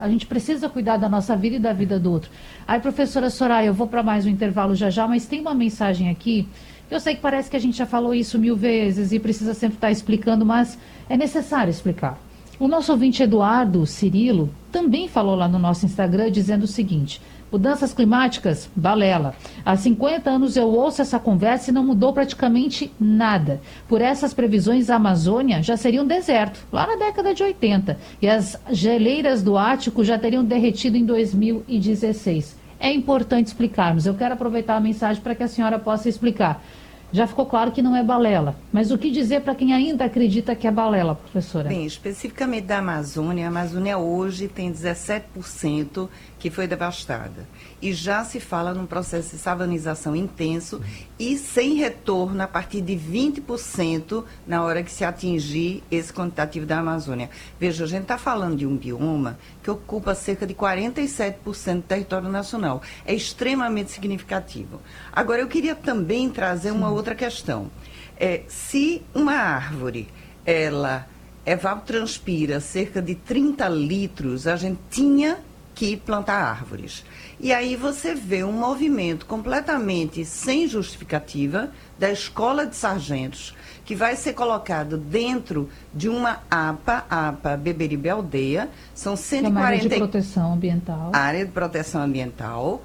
A gente precisa cuidar da nossa vida e da vida do outro. Aí, professora Soraya, eu vou para mais um intervalo já, mas tem uma mensagem aqui. Eu sei que parece que a gente já falou isso 1000 vezes e precisa sempre estar explicando, mas é necessário explicar. O nosso ouvinte Eduardo Cirilo também falou lá no nosso Instagram dizendo o seguinte: mudanças climáticas, balela. Há 50 anos eu ouço essa conversa e não mudou praticamente nada. Por essas previsões, a Amazônia já seria um deserto, lá na década de 80. E as geleiras do Ártico já teriam derretido em 2016. É importante explicarmos. Eu quero aproveitar a mensagem para que a senhora possa explicar. Já ficou claro que não é balela, mas o que dizer para quem ainda acredita que é balela, professora? Bem, especificamente da Amazônia, a Amazônia hoje tem 17% que foi devastada. E já se fala num processo de savanização intenso e sem retorno a partir de 20% na hora que se atingir esse quantitativo da Amazônia. Veja, a gente está falando de um bioma que ocupa cerca de 47% do território nacional. É extremamente significativo. Agora, eu queria também trazer uma outra questão. Se uma árvore, ela evapotranspira cerca de 30 litros, a gente tinha que plantar árvores. E aí você vê um movimento completamente sem justificativa da Escola de Sargentos, que vai ser colocado dentro de uma APA, a APA Beberibe Aldeia, são 140... área de proteção ambiental. Área de proteção ambiental,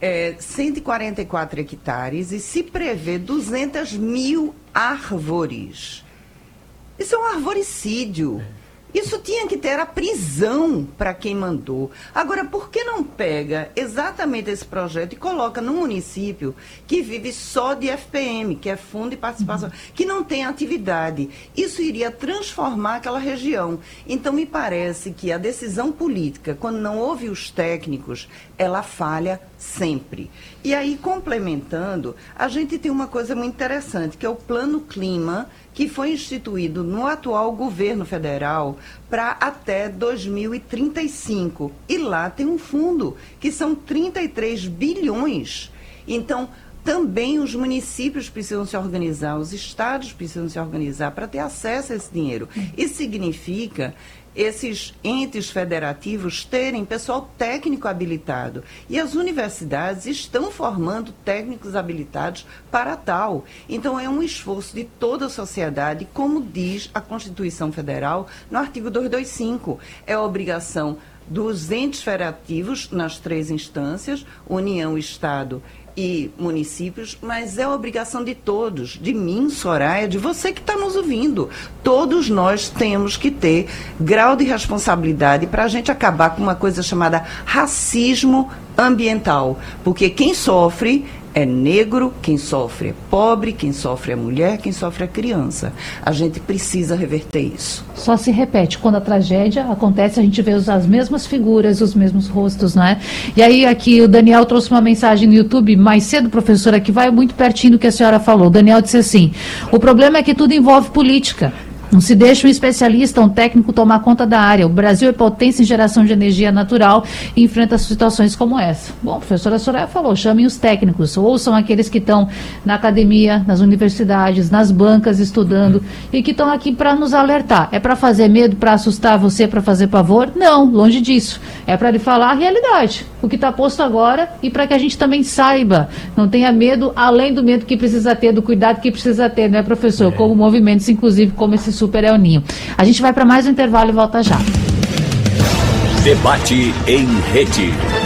144 hectares, e se prevê 200 mil árvores. Isso é um arvoricídio. Isso tinha que ter a prisão para quem mandou. Agora, por que não pega exatamente esse projeto e coloca no município que vive só de FPM, que é Fundo de Participação, que não tem atividade? Isso iria transformar aquela região. Então, me parece que a decisão política, quando não houve os técnicos, ela falha sempre. E aí, complementando, a gente tem uma coisa muito interessante, que é o Plano Clima, que foi instituído no atual governo federal para até 2035. E lá tem um fundo, que são 33 bilhões. Então, também os municípios precisam se organizar, os estados precisam se organizar para ter acesso a esse dinheiro. Isso significa esses entes federativos terem pessoal técnico habilitado. E as universidades estão formando técnicos habilitados para tal. Então, é um esforço de toda a sociedade, como diz a Constituição Federal no artigo 225. É a obrigação dos entes federativos nas 3 instâncias, União, Estado e municípios, mas é a obrigação de todos, de mim, Soraya, de você que está nos ouvindo. Todos nós temos que ter grau de responsabilidade para a gente acabar com uma coisa chamada racismo ambiental, porque quem sofre é negro, quem sofre é pobre, quem sofre é mulher, quem sofre é criança. A gente precisa reverter isso. Só se repete, quando a tragédia acontece, a gente vê as mesmas figuras, os mesmos rostos, né? E aí aqui o Daniel trouxe uma mensagem no YouTube mais cedo, professora, que vai muito pertinho do que a senhora falou. O Daniel disse assim: o problema é que tudo envolve política. Não se deixa um especialista, um técnico tomar conta da área. O Brasil é potência em geração de energia natural e enfrenta situações como essa. Bom, a professora Soraya falou, chamem os técnicos, ouçam aqueles que estão na academia, nas universidades, nas bancas estudando e que estão aqui para nos alertar. É para fazer medo, para assustar você, para fazer pavor? Não, longe disso. É para lhe falar a realidade, o que está posto agora, e para que a gente também saiba, não tenha medo, além do medo que precisa ter, do cuidado que precisa ter, né, professor? Como movimentos, inclusive, como esse Super El Ninho. A gente vai para mais um intervalo e volta já. Debate em rede.